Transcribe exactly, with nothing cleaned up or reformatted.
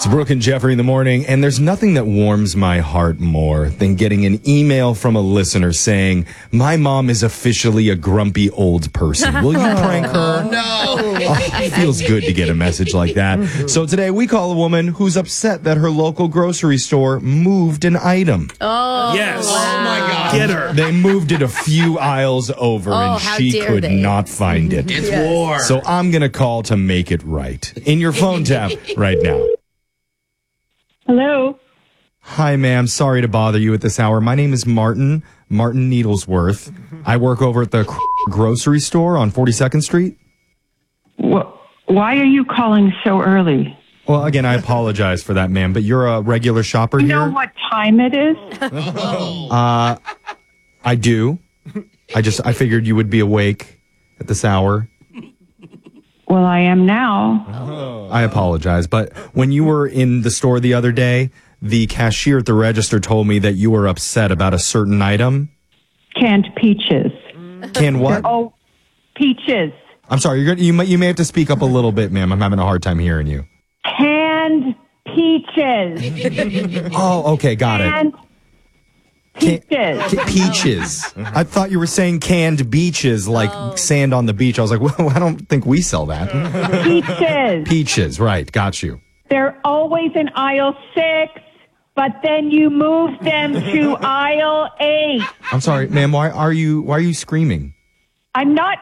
It's Brooke and Jeffrey in the morning, and there's nothing that warms my heart more than getting an email from a listener saying, my mom is officially a grumpy old person. Will you prank her? No. Oh, it feels good to get a message like that. So today we call a woman who's upset that her local grocery store moved an item. Oh, Yes. wow. Oh, my God. Get her. They moved it a few aisles over, Oh, and how she dare could they. not find it. It's Yes. war. So I'm going to call to make it right. In your phone tap right now. Hello. Hi, ma'am. Sorry to bother you at this hour. My name is Martin, Martin Needlesworth. I work over at the grocery store on forty-second Street. Wh- Why are you calling so early? Well, again, I apologize for that, ma'am, but you're a regular shopper You here? know what time it is? Uh, I do. I just, I figured you would be awake at this hour. Well, I am now. I apologize, but when you were in the store the other day, the cashier at the register told me that you were upset about a certain item. Canned peaches. Can what? Oh, peaches. I'm sorry, you're gonna, you may you may have to speak up a little bit, ma'am. I'm having a hard time hearing you. Canned peaches. Oh, okay, got it. Canned Can- peaches. ca- peaches. I thought you were saying canned beaches, like sand on the beach. I was like, well, I don't think we sell that. Peaches. Peaches, right? Got you. They're always in aisle six, but then you move them to aisle eight. I'm sorry, ma'am. Why are you why are you screaming? I'm not